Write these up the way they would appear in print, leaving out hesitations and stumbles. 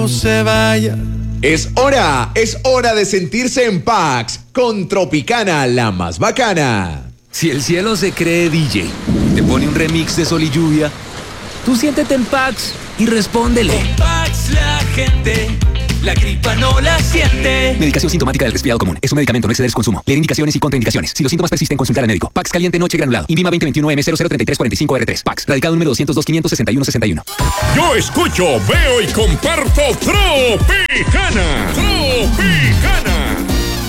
no se vaya. Es hora de sentirse en Pax con Tropicana, la más bacana. Si el cielo se cree DJ y te pone un remix de Sol y Lluvia, tú siéntete en Pax y respóndele. Con Pax la gente, la gripa no la siente. Medicación sintomática del resfriado común. Es un medicamento, no exceder su consumo. Leer indicaciones y contraindicaciones. Si los síntomas persisten, consultar al médico. Pax caliente noche granulado. INVIMA 2021M003345R3. Pax. Radicado número 202-561-61. Yo escucho, veo y comparto Tropicana. Tropicana.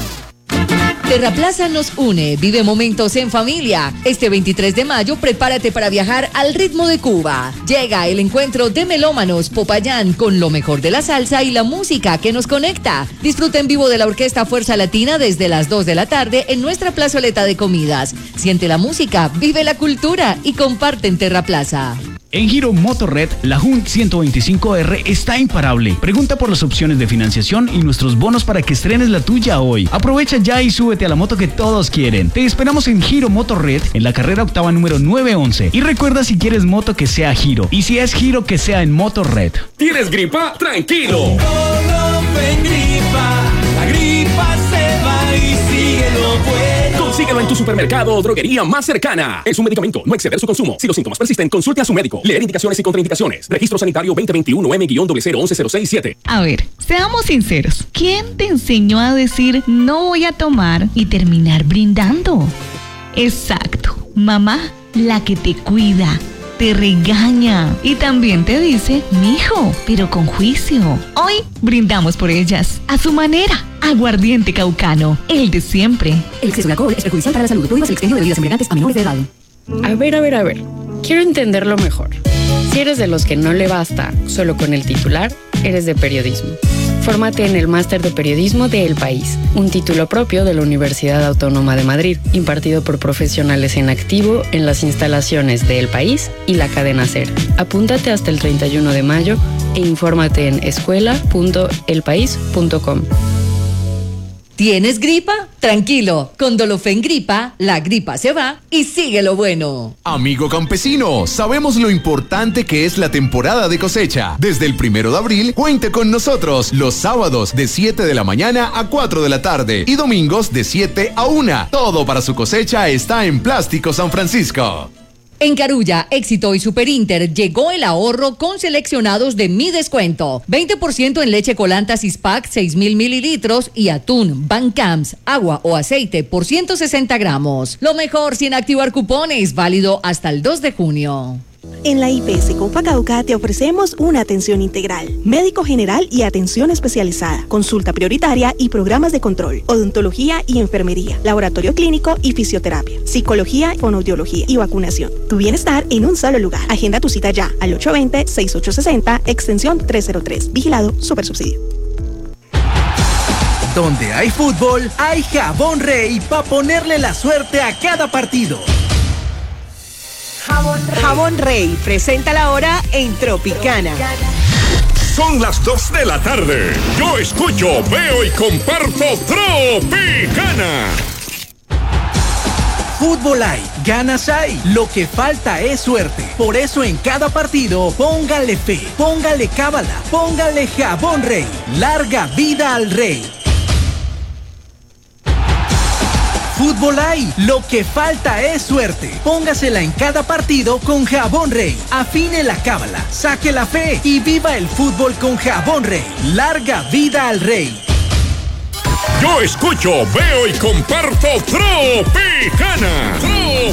Terraplaza nos une, vive momentos en familia. Este 23 de mayo, prepárate para viajar al ritmo de Cuba. Llega el encuentro de melómanos Popayán con lo mejor de la salsa y la música que nos conecta. Disfruta en vivo de la Orquesta Fuerza Latina desde las 2 de la tarde en nuestra plazoleta de comidas. Siente la música, vive la cultura y comparte en Terraplaza. En Giro Motorred, la Hunt 125R está imparable. Pregunta por las opciones de financiación y nuestros bonos para que estrenes la tuya hoy. Aprovecha ya y súbete a la moto que todos quieren. Te esperamos en Giro Motorred, en la carrera octava número 911. Y recuerda, si quieres moto, que sea Giro. Y si es Giro, que sea en Motorred. ¿Tienes gripa? Tranquilo. Dolofen gripa, la gripa se va y sigue lo bueno. Consíguelo en tu supermercado o droguería más cercana. Es un medicamento, no exceder su consumo. Si los síntomas persisten, consulte a su médico. Leer indicaciones y contraindicaciones. Registro sanitario 2021M-0011067. A ver, seamos sinceros. ¿Quién te enseñó a decir no voy a tomar y terminar brindando? Exacto, mamá, la que te cuida, te regaña y también te dice, mijo, pero con juicio. Hoy brindamos por ellas, a su manera. Aguardiente Caucano, el de siempre. El exceso de alcohol es perjudicial para la salud. Prohíbas el expendio de bebidas embriagantes a menores de edad. A ver. Quiero entenderlo mejor. Si eres de los que no le basta solo con el titular, eres de periodismo. Fórmate en el Máster de Periodismo de El País, un título propio de la Universidad Autónoma de Madrid, impartido por profesionales en activo en las instalaciones de El País y la cadena SER. Apúntate hasta el 31 de mayo e infórmate en escuela.elpaís.com. ¿Tienes gripa? Tranquilo, con Dolofen Gripa, la gripa se va y sigue lo bueno. Amigo campesino, sabemos lo importante que es la temporada de cosecha. Desde el 1 de abril, cuente con nosotros los sábados de 7 de la mañana a 4 de la tarde y domingos de 7 a 1. Todo para su cosecha está en Plástico San Francisco. En Carulla, Éxito y Super Inter llegó el ahorro con seleccionados de Mi Descuento. 20% en leche Colanta Sispac 6,000 mililitros y atún, Bancams, agua o aceite por 160 gramos. Lo mejor sin activar cupones, válido hasta el 2 de junio. En la IPS Copa Cauca te ofrecemos una atención integral, médico general y atención especializada, consulta prioritaria y programas de control, odontología y enfermería, laboratorio clínico y fisioterapia, psicología, fonoaudiología y vacunación. Tu bienestar en un solo lugar. Agenda tu cita ya al 820-6860, extensión 303. Vigilado Supersubsidio. Donde hay fútbol, hay Jabón Rey para ponerle la suerte a cada partido. Jabón Rey presenta la hora en Tropicana. Son las 2 de la tarde. Yo escucho, veo y comparto Tropicana. Fútbol hay, ganas hay, lo que falta es suerte. Por eso en cada partido, póngale fe, póngale cábala, póngale Jabón Rey. Larga vida al Rey. Fútbol hay, lo que falta es suerte. Póngasela en cada partido con Jabón Rey. Afine la cábala, saque la fe y viva el fútbol con Jabón Rey. Larga vida al Rey. Yo escucho, veo y comparto Tropicana.